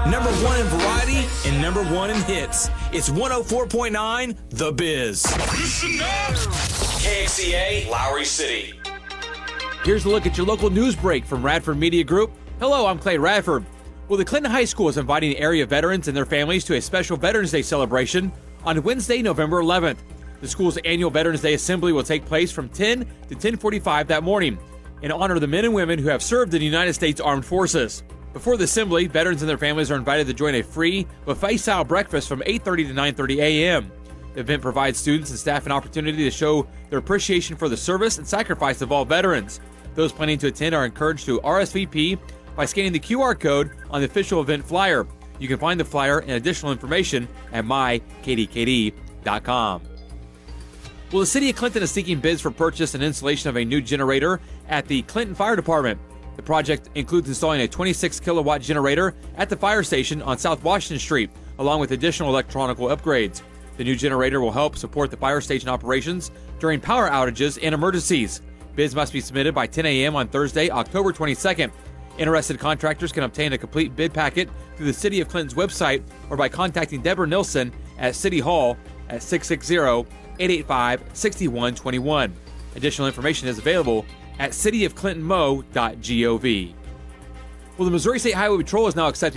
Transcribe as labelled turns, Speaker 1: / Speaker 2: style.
Speaker 1: Number one in variety and number one in hits. It's 104.9 The Biz. KXCA, Lowry City.
Speaker 2: Here's a look at your local news break from Radford Media Group. Hello, I'm Clay Radford. Well, the Clinton High School is inviting area veterans and their families to a special Veterans Day celebration on Wednesday, November 11th. The school's annual Veterans Day Assembly will take place from 10 to 10:45 that morning in honor of the men and women who have served in the United States Armed Forces. Before the assembly, veterans and their families are invited to join a free buffet-style breakfast from 8:30 to 9:30 a.m. The event provides students and staff an opportunity to show their appreciation for the service and sacrifice of all veterans. Those planning to attend are encouraged to RSVP by scanning the QR code on the official event flyer. You can find the flyer and additional information at mykdkd.com. Well, the City of Clinton is seeking bids for purchase and installation of a new generator at the Clinton Fire Department. The project includes installing a 26-kilowatt generator at the fire station on South Washington Street, along with additional electronical upgrades. The new generator will help support the fire station operations during power outages and emergencies. Bids must be submitted by 10 a.m. on Thursday, October 22nd. Interested contractors can obtain a complete bid packet through the City of Clinton's website or by contacting Deborah Nilsson at City Hall at 660-885-6121. Additional information is available at cityofclintonmo.gov. Well, the Missouri State Highway Patrol is now accepting